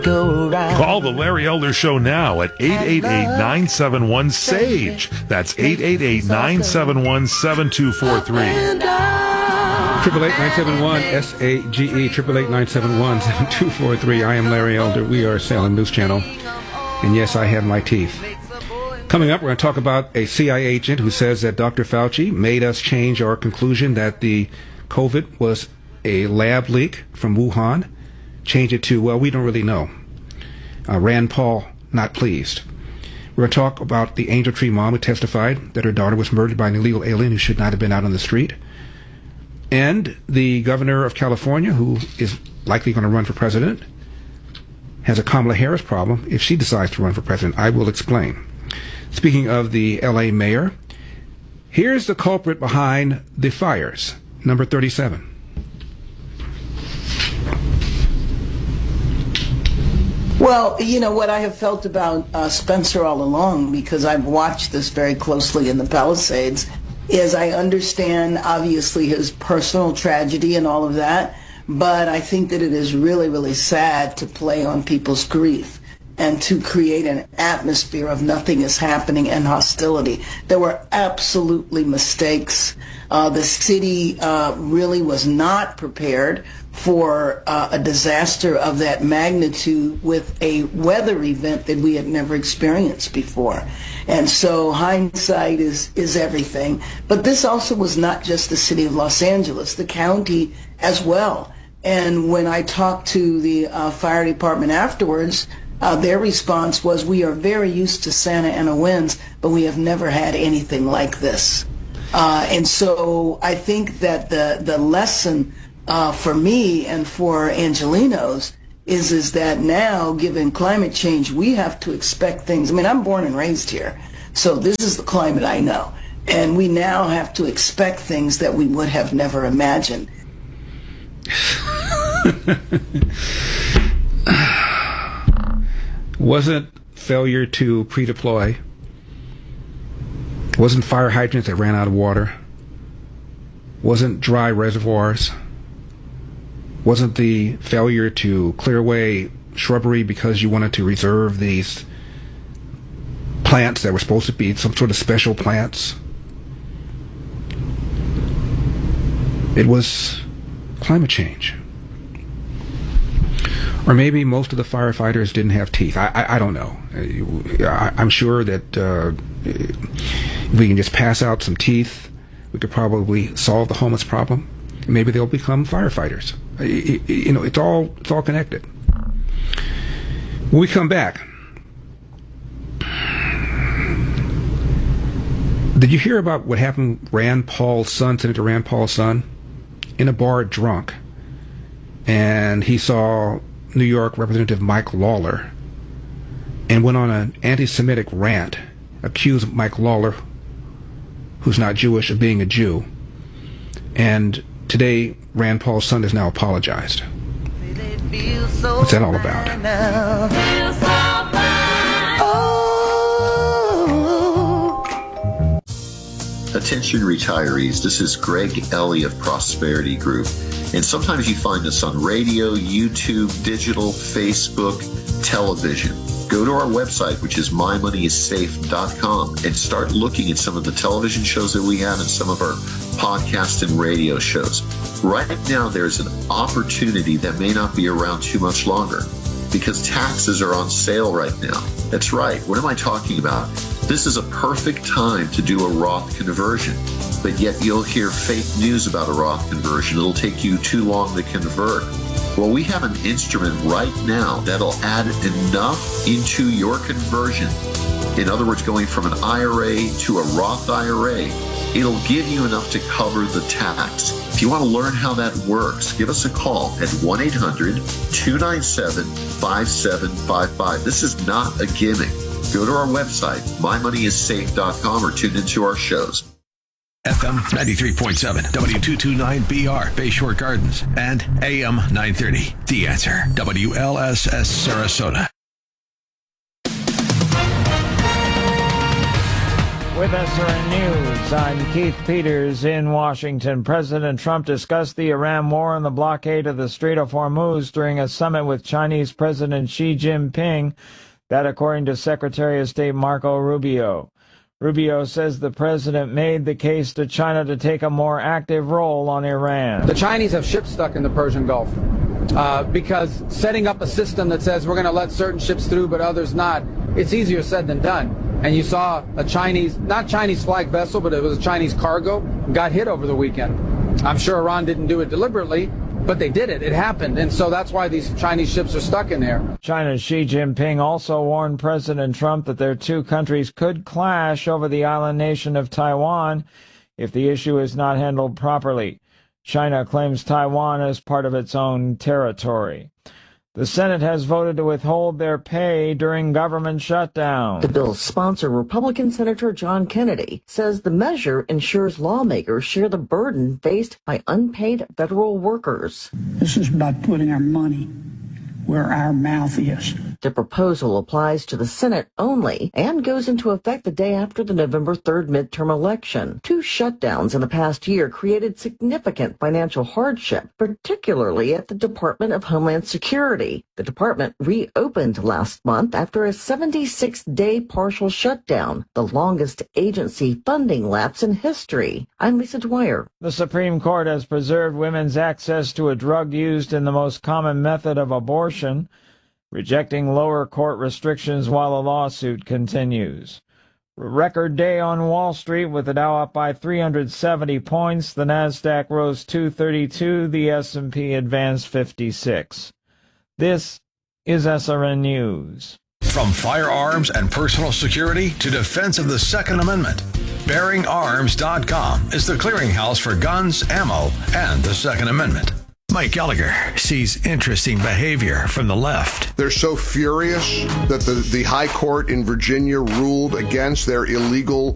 Call the Larry Elder Show now at 888-971-SAGE. That's 888-971-7243. 888-971-SAGE, 888-971-7243. I am Larry Elder. We are Salem News Channel. And yes, I have my teeth. Coming up, we're going to talk about a CIA agent who says that Dr. Fauci made us change our conclusion that the COVID was a lab leak from Wuhan. Change it to, well, we don't really know. Rand Paul, not pleased. We're going to talk about the Angel Tree mom who testified that her daughter was murdered by an illegal alien who should not have been out on the street. And the governor of California, who is likely going to run for president, has a Kamala Harris problem if she decides to run for president. I will explain. Speaking of the L.A. mayor, here's the culprit behind the fires, number 37. Well, you know what I have felt about Spencer all along, because I've watched this very closely in the Palisades, is I understand, obviously, his personal tragedy and all of that, but I think that it is really, really sad to play on people's grief and to create an atmosphere of nothing is happening and hostility. There were absolutely mistakes. The city really was not prepared for a disaster of that magnitude with a weather event that we had never experienced before. And so hindsight is everything. But this also was not just the city of Los Angeles, the county as well. And when I talked to the fire department afterwards, their response was, we are very used to Santa Ana winds, but we have never had anything like this. And so I think that the lesson for me and for Angelenos is that now, given climate change, we have to expect things. I mean, I'm born and raised here, so this is the climate I know. And we now have to expect things that we would have never imagined. Wasn't failure to pre-deploy, wasn't fire hydrants that ran out of water, wasn't dry reservoirs, wasn't the failure to clear away shrubbery because you wanted to reserve these plants that were supposed to be some sort of special plants. It was climate change. Or maybe most of the firefighters didn't have teeth. I don't know. I'm sure that if we can just pass out some teeth, we could probably solve the homeless problem. Maybe they'll become firefighters. You know, it's all connected. When we come back, did you hear about what happened? Senator Rand Paul's son, in a bar drunk, and he saw New York Representative Mike Lawler and went on an anti-Semitic rant, accused Mike Lawler, who's not Jewish, of being a Jew. And today, Rand Paul's son has now apologized. What's that all about? Attention retirees, this is Greg Ellie of Prosperity Group. And sometimes you find us on radio, YouTube, digital, Facebook, television. Go to our website, which is mymoneyissafe.com, and start looking at some of the television shows that we have and some of our podcast and radio shows. Right now, there's an opportunity that may not be around too much longer because taxes are on sale right now. That's right. What am I talking about? This is a perfect time to do a Roth conversion, but yet you'll hear fake news about a Roth conversion. It'll take you too long to convert. Well, we have an instrument right now that'll add enough into your conversion. In other words, going from an IRA to a Roth IRA, it'll give you enough to cover the tax. If you want to learn how that works, give us a call at 1-800-297-5755. This is not a gimmick. Go to our website, mymoneyissafe.com, or tune into our shows. FM 93.7, W229BR, Bayshore Gardens, and AM 930. The Answer, WLSS Sarasota. With SRN News, I'm Keith Peters in Washington. President Trump discussed the Iran war and the blockade of the Strait of Hormuz during a summit with Chinese President Xi Jinping, that according to Secretary of State Marco Rubio. Rubio says the president made the case to China to take a more active role on Iran. The Chinese have ships stuck in the Persian Gulf because setting up a system that says we're going to let certain ships through but others not, it's easier said than done. And you saw a Chinese, not Chinese flag vessel, but it was a Chinese cargo, got hit over the weekend. I'm sure Iran didn't do it deliberately, but they did it. It happened. And so that's why these Chinese ships are stuck in there. China's Xi Jinping also warned President Trump that their two countries could clash over the island nation of Taiwan if the issue is not handled properly. China claims Taiwan as part of its own territory. The Senate has voted to withhold their pay during government shutdown. The bill's sponsor, Republican Senator John Kennedy, says the measure ensures lawmakers share the burden faced by unpaid federal workers. This is about putting our money where our mouth is. The proposal applies to the Senate only and goes into effect the day after the November 3rd midterm election. Two shutdowns in the past year created significant financial hardship, particularly at the Department of Homeland Security. The department reopened last month after a 76-day partial shutdown, the longest agency funding lapse in history. I'm Lisa Dwyer. The Supreme Court has preserved women's access to a drug used in the most common method of abortion, rejecting lower court restrictions while the lawsuit continues. Record day on Wall Street with the Dow up by 370 points. The Nasdaq rose 232. The S&P advanced 56. This is SRN News. From firearms and personal security to defense of the Second Amendment, BearingArms.com is the clearinghouse for guns, ammo, and the Second Amendment. Mike Gallagher sees interesting behavior from the left. They're so furious that the high court in Virginia ruled against their illegal